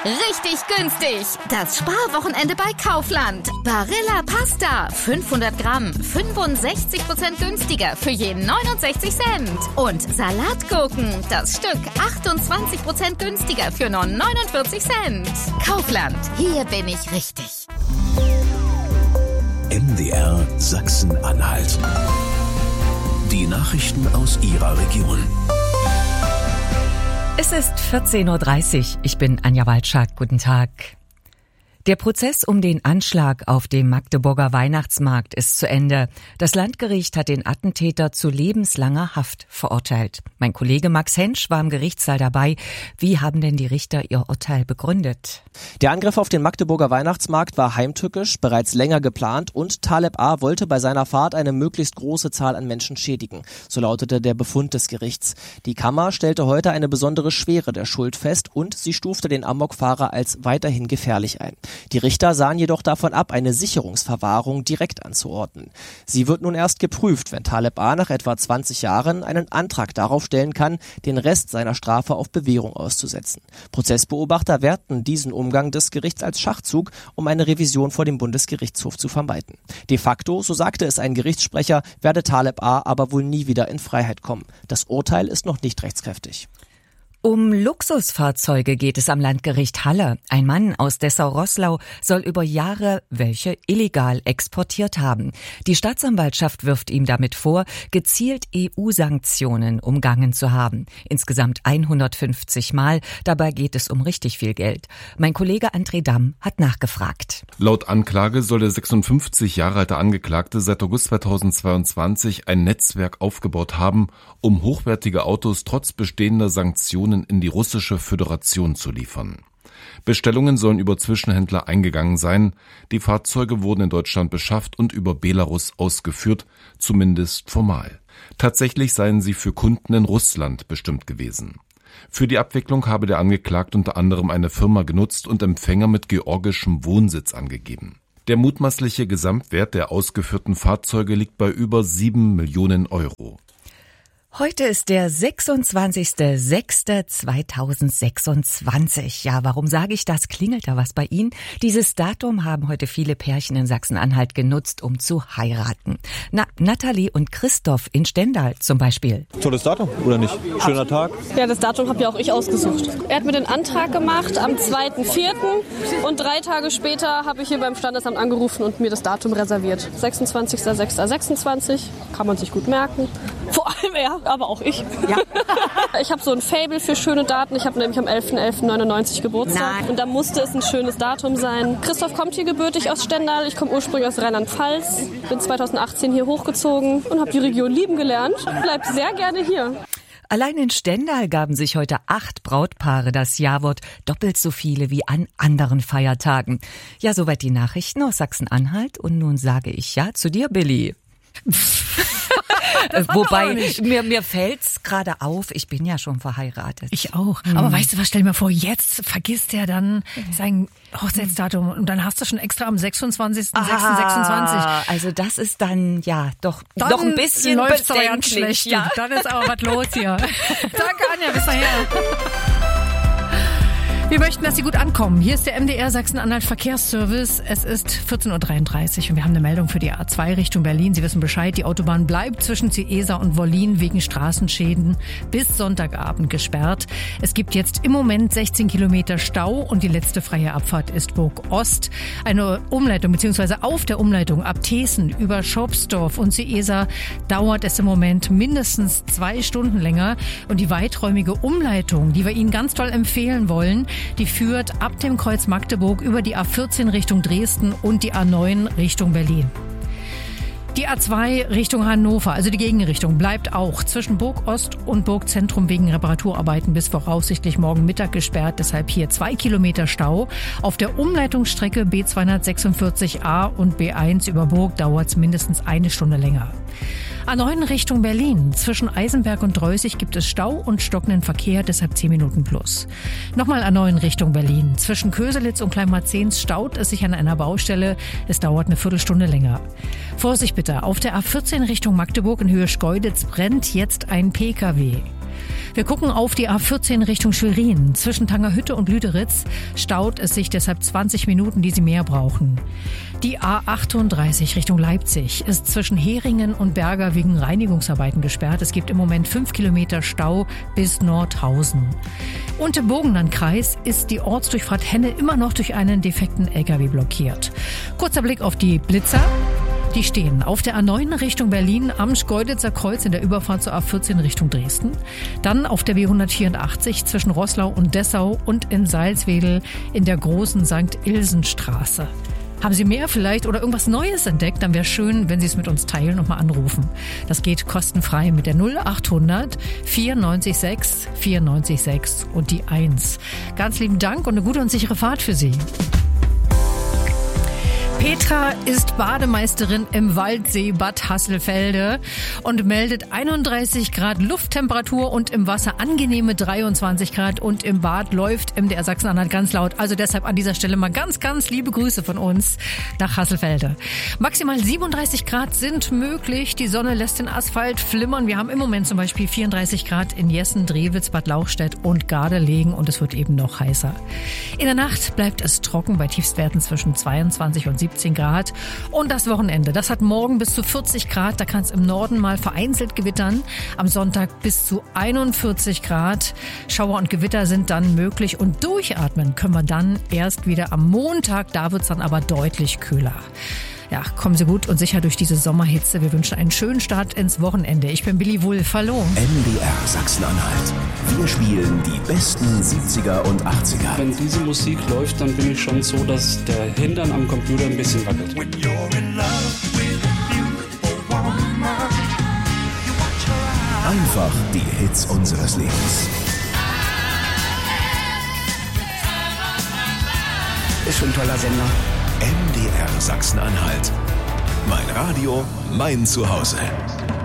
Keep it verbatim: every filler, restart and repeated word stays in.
Richtig günstig. Das Sparwochenende bei Kaufland. Barilla Pasta. fünfhundert Gramm. fünfundsechzig Prozent günstiger für je neunundsechzig Cent. Und Salatgurken. Das Stück achtundzwanzig Prozent günstiger für nur neunundvierzig Cent. Kaufland. Hier bin ich richtig. M D R Sachsen-Anhalt. Die Nachrichten aus Ihrer Region. Es ist vierzehn Uhr dreißig. Ich bin Anja Walczak. Guten Tag. Der Prozess um den Anschlag auf dem Magdeburger Weihnachtsmarkt ist zu Ende. Das Landgericht hat den Attentäter zu lebenslanger Haft verurteilt. Mein Kollege Max Hensch war im Gerichtssaal dabei. Wie haben denn die Richter ihr Urteil begründet? Der Angriff auf den Magdeburger Weihnachtsmarkt war heimtückisch, bereits länger geplant und Taleb A. wollte bei seiner Fahrt eine möglichst große Zahl an Menschen schädigen. So lautete der Befund des Gerichts. Die Kammer stellte heute eine besondere Schwere der Schuld fest und sie stufte den Amokfahrer als weiterhin gefährlich ein. Die Richter sahen jedoch davon ab, eine Sicherungsverwahrung direkt anzuordnen. Sie wird nun erst geprüft, wenn Taleb A. nach etwa zwanzig Jahren einen Antrag darauf stellen kann, den Rest seiner Strafe auf Bewährung auszusetzen. Prozessbeobachter werten diesen Umgang des Gerichts als Schachzug, um eine Revision vor dem Bundesgerichtshof zu vermeiden. De facto, so sagte es ein Gerichtssprecher, werde Taleb A. aber wohl nie wieder in Freiheit kommen. Das Urteil ist noch nicht rechtskräftig. Um Luxusfahrzeuge geht es am Landgericht Halle. Ein Mann aus Dessau-Roßlau soll über Jahre welche illegal exportiert haben. Die Staatsanwaltschaft wirft ihm damit vor, gezielt E U-Sanktionen umgangen zu haben. Insgesamt hundertfünfzig Mal. Dabei geht es um richtig viel Geld. Mein Kollege André Damm hat nachgefragt. Laut Anklage soll der sechsundfünfzig Jahre alte Angeklagte seit August zweitausendzweiundzwanzig ein Netzwerk aufgebaut haben, um hochwertige Autos trotz bestehender Sanktionen in die russische Föderation zu liefern. Bestellungen sollen über Zwischenhändler eingegangen sein. Die Fahrzeuge wurden in Deutschland beschafft und über Belarus ausgeführt, zumindest formal. Tatsächlich seien sie für Kunden in Russland bestimmt gewesen. Für die Abwicklung habe der Angeklagte unter anderem eine Firma genutzt und Empfänger mit georgischem Wohnsitz angegeben. Der mutmaßliche Gesamtwert der ausgeführten Fahrzeuge liegt bei über sieben Millionen Euro. Heute ist der sechsundzwanzigster sechster zweitausendsechsundzwanzig. Ja, warum sage ich das? Klingelt da was bei Ihnen? Dieses Datum haben heute viele Pärchen in Sachsen-Anhalt genutzt, um zu heiraten. Na, Nathalie und Christoph in Stendal zum Beispiel. Tolles Datum, oder nicht? Schöner Tag. Ja, das Datum habe ja auch ich ausgesucht. Er hat mir den Antrag gemacht am zweiten vierten und drei Tage später habe ich hier beim Standesamt angerufen und mir das Datum reserviert. sechsundzwanzigster sechster sechsundzwanzig, kann man sich gut merken. Vor allem er, aber auch ich. Ja. Ich habe so ein Faible für schöne Daten. Ich habe nämlich am elfter elfter neunundneunzig Geburtstag. Nein. Und da musste es ein schönes Datum sein. Christoph kommt hier gebürtig aus Stendal. Ich komme ursprünglich aus Rheinland-Pfalz. Bin zweitausendachtzehn hier hochgezogen und habe die Region lieben gelernt. Bleib sehr gerne hier. Allein in Stendal gaben sich heute acht Brautpaare das Ja-Wort, doppelt so viele wie an anderen Feiertagen. Ja, soweit die Nachrichten aus Sachsen-Anhalt. Und nun sage ich Ja zu dir, Billy. Wobei, mir, mir fällt's gerade auf, ich bin ja schon verheiratet. Ich auch. Hm. Aber weißt du was, stell dir mal vor, jetzt vergisst er dann sein Hochzeitsdatum und dann hast du schon extra am sechsundzwanzigster sechster sechsundzwanzig. Also das ist dann, ja, doch, dann doch ein bisschen läuft's aber ganz bedenklich. schlecht. Ja. Dann ist aber was los hier. Danke, Anja, bis dahin. Wir möchten, dass Sie gut ankommen. Hier ist der M D R Sachsen-Anhalt Verkehrsservice. Es ist vierzehn Uhr dreiunddreißig und wir haben eine Meldung für die A zwei Richtung Berlin. Sie wissen Bescheid, die Autobahn bleibt zwischen Ciesa und Wollin wegen Straßenschäden bis Sonntagabend gesperrt. Es gibt jetzt im Moment sechzehn Kilometer Stau und die letzte freie Abfahrt ist Burg Ost. Eine Umleitung bzw. auf der Umleitung ab Thesen über Schopsdorf und Ciesa dauert es im Moment mindestens zwei Stunden länger. Und die weiträumige Umleitung, die wir Ihnen ganz toll empfehlen wollen, die führt ab dem Kreuz Magdeburg über die A vierzehn Richtung Dresden und die A neun Richtung Berlin. Die A zwei Richtung Hannover, also die Gegenrichtung, bleibt auch zwischen Burg Ost und Burg Zentrum wegen Reparaturarbeiten bis voraussichtlich morgen Mittag gesperrt. Deshalb hier zwei Kilometer Stau. Auf der Umleitungsstrecke B zweihundertsechsundvierzig A und B eins über Burg dauert es mindestens eine Stunde länger. A neun Richtung Berlin. Zwischen Eisenberg und Dreußig gibt es Stau und stockenden Verkehr, deshalb zehn Minuten plus. Nochmal A neun Richtung Berlin. Zwischen Köselitz und Kleinmarzens staut es sich an einer Baustelle. Es dauert eine Viertelstunde länger. Vorsicht bitte, auf der A vierzehn Richtung Magdeburg in Höhe Schkeuditz brennt jetzt ein Pkw. Wir gucken auf die A vierzehn Richtung Schwerin. Zwischen Tangerhütte und Lüderitz staut es sich deshalb zwanzig Minuten, die Sie mehr brauchen. Die A achtunddreißig Richtung Leipzig ist zwischen Heringen und Berger wegen Reinigungsarbeiten gesperrt. Es gibt im Moment fünf Kilometer Stau bis Nordhausen. Und im Burgenlandkreis ist die Ortsdurchfahrt Henne immer noch durch einen defekten L K W blockiert. Kurzer Blick auf die Blitzer. Die stehen auf der A neun Richtung Berlin am Schkeuditzer Kreuz in der Überfahrt zur A vierzehn Richtung Dresden. Dann auf der B hundertvierundachtzig zwischen Roßlau und Dessau und in Salzwedel in der großen Sankt Ilsenstraße. Haben Sie mehr vielleicht oder irgendwas Neues entdeckt, dann wäre schön, wenn Sie es mit uns teilen und mal anrufen. Das geht kostenfrei mit der null achthundert vierundneunzig sechs vierundneunzig sechs und die eins. Ganz lieben Dank und eine gute und sichere Fahrt für Sie. Petra ist Bademeisterin im Waldsee Bad Hasselfelde und meldet einunddreißig Grad Lufttemperatur und im Wasser angenehme dreiundzwanzig Grad und im Bad läuft M D R Sachsen-Anhalt ganz laut. Also deshalb an dieser Stelle mal ganz, ganz liebe Grüße von uns nach Hasselfelde. Maximal siebenunddreißig Grad sind möglich. Die Sonne lässt den Asphalt flimmern. Wir haben im Moment zum Beispiel vierunddreißig Grad in Jessen, Drewitz, Bad Lauchstädt und Gardelegen und es wird eben noch heißer. In der Nacht bleibt es trocken bei Tiefstwerten zwischen zweiundzwanzig und siebzehn Grad. Und das Wochenende, das hat morgen bis zu vierzig Grad. Da kann es im Norden mal vereinzelt gewittern. Am Sonntag bis zu einundvierzig Grad. Schauer und Gewitter sind dann möglich. Und durchatmen können wir dann erst wieder am Montag. Da wird es dann aber deutlich kühler. Ja, kommen Sie gut und sicher durch diese Sommerhitze. Wir wünschen einen schönen Start ins Wochenende. Ich bin Billy Wulff. Hallo. M D R Sachsen-Anhalt. Wir spielen die besten siebziger und achtziger. Wenn diese Musik läuft, dann bin ich schon so, dass der Hintern am Computer ein bisschen wackelt. Einfach die Hits unseres Lebens. Ist schon ein toller Sender. M D R Sachsen-Anhalt. Mein Radio, mein Zuhause.